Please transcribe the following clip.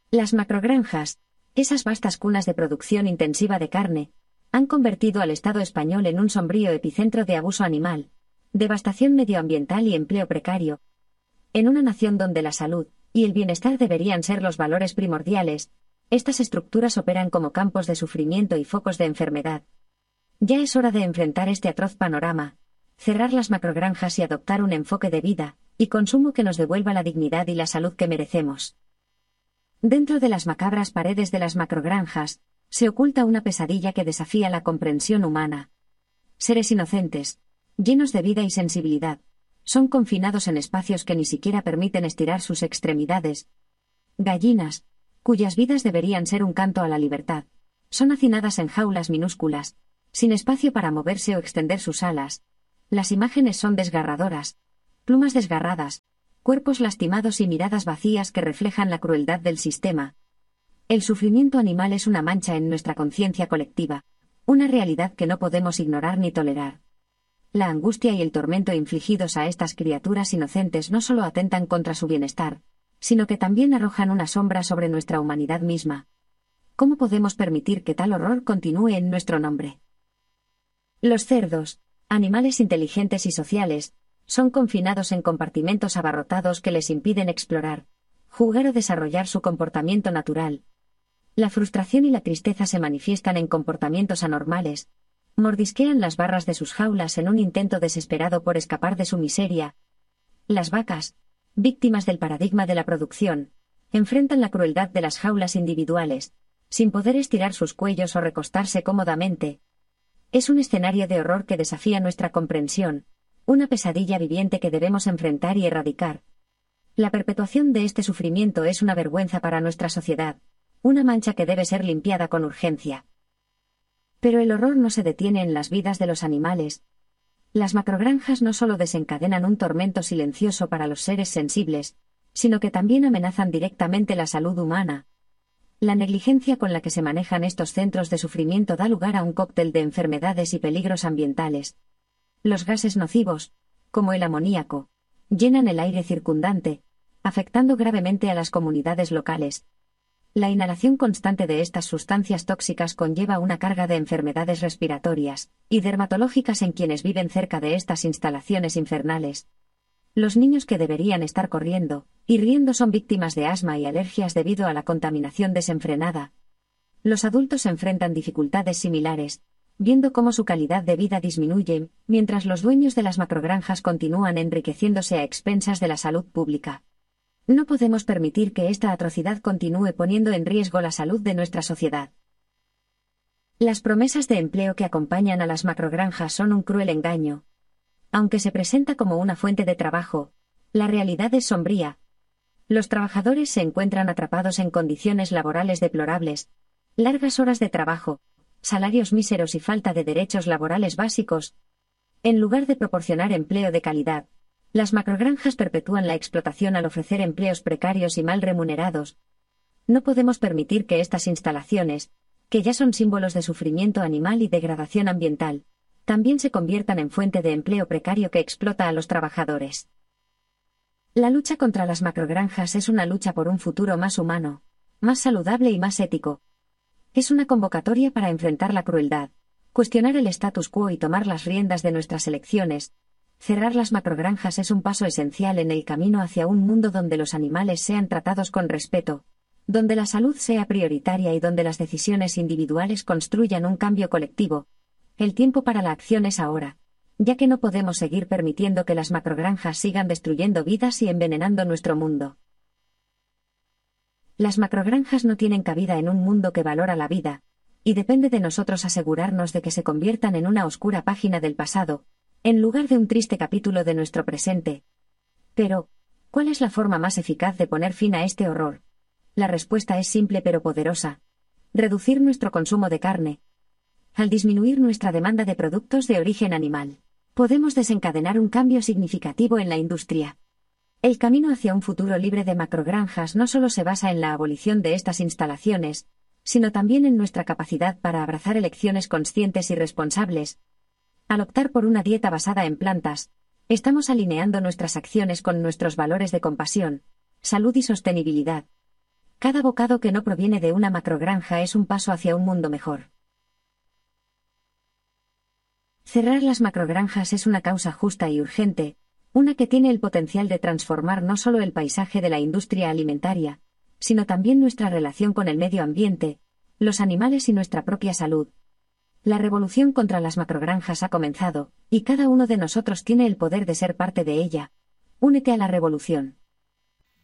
Las macrogranjas, esas vastas cunas de producción intensiva de carne, han convertido al Estado español en un sombrío epicentro de abuso animal, devastación medioambiental y empleo precario. En una nación donde la salud y el bienestar deberían ser los valores primordiales, estas estructuras operan como campos de sufrimiento y focos de enfermedad. Ya es hora de enfrentar este atroz panorama, cerrar las macrogranjas y adoptar un enfoque de vida y consumo que nos devuelva la dignidad y la salud que merecemos. Dentro de las macabras paredes de las macrogranjas, se oculta una pesadilla que desafía la comprensión humana. Seres inocentes, llenos de vida y sensibilidad, son confinados en espacios que ni siquiera permiten estirar sus extremidades. Gallinas, cuyas vidas deberían ser un canto a la libertad, son hacinadas en jaulas minúsculas, sin espacio para moverse o extender sus alas. Las imágenes son desgarradoras: plumas desgarradas, cuerpos lastimados y miradas vacías que reflejan la crueldad del sistema. El sufrimiento animal es una mancha en nuestra conciencia colectiva, una realidad que no podemos ignorar ni tolerar. La angustia y el tormento infligidos a estas criaturas inocentes no solo atentan contra su bienestar, sino que también arrojan una sombra sobre nuestra humanidad misma. ¿Cómo podemos permitir que tal horror continúe en nuestro nombre? Los cerdos, animales inteligentes y sociales, son confinados en compartimentos abarrotados que les impiden explorar, jugar o desarrollar su comportamiento natural. La frustración y la tristeza se manifiestan en comportamientos anormales. Mordisquean las barras de sus jaulas en un intento desesperado por escapar de su miseria. Las vacas, víctimas del paradigma de la producción, enfrentan la crueldad de las jaulas individuales, sin poder estirar sus cuellos o recostarse cómodamente. Es un escenario de horror que desafía nuestra comprensión, una pesadilla viviente que debemos enfrentar y erradicar. La perpetuación de este sufrimiento es una vergüenza para nuestra sociedad, una mancha que debe ser limpiada con urgencia. Pero el horror no se detiene en las vidas de los animales. Las macrogranjas no solo desencadenan un tormento silencioso para los seres sensibles, sino que también amenazan directamente la salud humana. La negligencia con la que se manejan estos centros de sufrimiento da lugar a un cóctel de enfermedades y peligros ambientales. Los gases nocivos, como el amoníaco, llenan el aire circundante, afectando gravemente a las comunidades locales. La inhalación constante de estas sustancias tóxicas conlleva una carga de enfermedades respiratorias y dermatológicas en quienes viven cerca de estas instalaciones infernales. Los niños que deberían estar corriendo y riendo son víctimas de asma y alergias debido a la contaminación desenfrenada. Los adultos enfrentan dificultades similares, viendo cómo su calidad de vida disminuye, mientras los dueños de las macrogranjas continúan enriqueciéndose a expensas de la salud pública. No podemos permitir que esta atrocidad continúe poniendo en riesgo la salud de nuestra sociedad. Las promesas de empleo que acompañan a las macrogranjas son un cruel engaño. Aunque se presenta como una fuente de trabajo, la realidad es sombría. Los trabajadores se encuentran atrapados en condiciones laborales deplorables, largas horas de trabajo, salarios míseros y falta de derechos laborales básicos. En lugar de proporcionar empleo de calidad, las macrogranjas perpetúan la explotación al ofrecer empleos precarios y mal remunerados. No podemos permitir que estas instalaciones, que ya son símbolos de sufrimiento animal y degradación ambiental, también se conviertan en fuente de empleo precario que explota a los trabajadores. La lucha contra las macrogranjas es una lucha por un futuro más humano, más saludable y más ético. Es una convocatoria para enfrentar la crueldad, cuestionar el status quo y tomar las riendas de nuestras elecciones. Cerrar las macrogranjas es un paso esencial en el camino hacia un mundo donde los animales sean tratados con respeto, donde la salud sea prioritaria y donde las decisiones individuales construyan un cambio colectivo. El tiempo para la acción es ahora, ya que no podemos seguir permitiendo que las macrogranjas sigan destruyendo vidas y envenenando nuestro mundo. Las macrogranjas no tienen cabida en un mundo que valora la vida, y depende de nosotros asegurarnos de que se conviertan en una oscura página del pasado, en lugar de un triste capítulo de nuestro presente. Pero, ¿cuál es la forma más eficaz de poner fin a este horror? La respuesta es simple pero poderosa: reducir nuestro consumo de carne. Al disminuir nuestra demanda de productos de origen animal, podemos desencadenar un cambio significativo en la industria. El camino hacia un futuro libre de macrogranjas no solo se basa en la abolición de estas instalaciones, sino también en nuestra capacidad para abrazar elecciones conscientes y responsables. Al optar por una dieta basada en plantas, estamos alineando nuestras acciones con nuestros valores de compasión, salud y sostenibilidad. Cada bocado que no proviene de una macrogranja es un paso hacia un mundo mejor. Cerrar las macrogranjas es una causa justa y urgente, una que tiene el potencial de transformar no solo el paisaje de la industria alimentaria, sino también nuestra relación con el medio ambiente, los animales y nuestra propia salud. La revolución contra las macrogranjas ha comenzado, y cada uno de nosotros tiene el poder de ser parte de ella. Únete a la revolución.